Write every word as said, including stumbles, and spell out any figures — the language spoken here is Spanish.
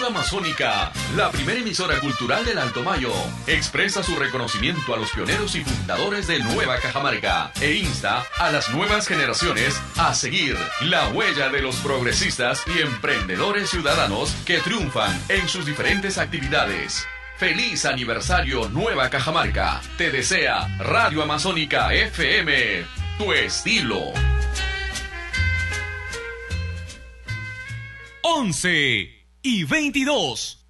Radio Amazónica, la primera emisora cultural del Alto Mayo, expresa su reconocimiento a los pioneros y fundadores de Nueva Cajamarca e insta a las nuevas generaciones a seguir la huella de los progresistas y emprendedores ciudadanos que triunfan en sus diferentes actividades. ¡Feliz aniversario Nueva Cajamarca! Te desea Radio Amazónica F M, tu estilo. once y veintidós.